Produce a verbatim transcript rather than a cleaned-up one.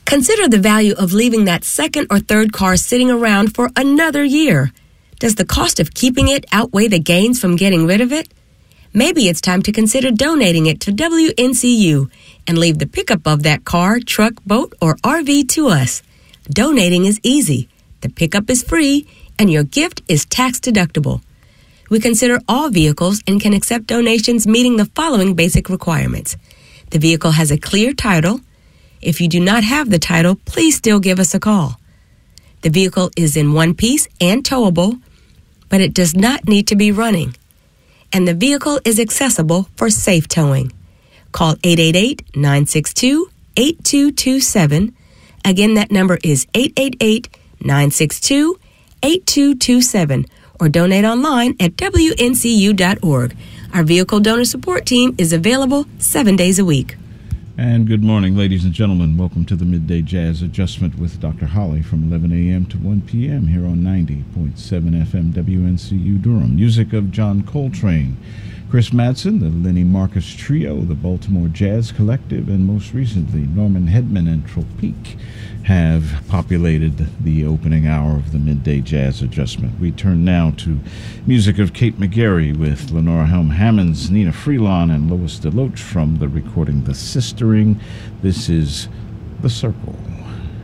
Consider the value of leaving that second or third car sitting around for another year. Does the cost of keeping it outweigh the gains from getting rid of it? Maybe it's time to consider donating it to W N C U and leave the pickup of that car, truck, boat, or R V to us. Donating is easy, the pickup is free, and your gift is tax deductible. We consider all vehicles and can accept donations meeting the following basic requirements. The vehicle has a clear title. If you do not have the title, please still give us a call. The vehicle is in one piece and towable, but it does not need to be running. And the vehicle is accessible for safe towing. Call eight eight eight, nine six two, eight two two seven. Again, that number is eight eight eight, nine six two, eight two two seven or donate online at W N C U dot org. Our vehicle donor support team is available seven days a week. And good morning, ladies and gentlemen. Welcome to the Midday Jazz Adjustment with Doctor Holly from eleven a.m. to one p.m. here on ninety point seven F M W N C U Durham. Music of John Coltrane, Chris Madsen, the Lenny Marcus Trio, the Baltimore Jazz Collective, and most recently Norman Hedman and Tropique have populated the opening hour of the Midday Jazz Adjustment. We turn now to music of Kate McGarry with Lenora Helm Hammonds, Nina Freelon, and Lois DeLoach from the recording The Sistering. This is The Circle.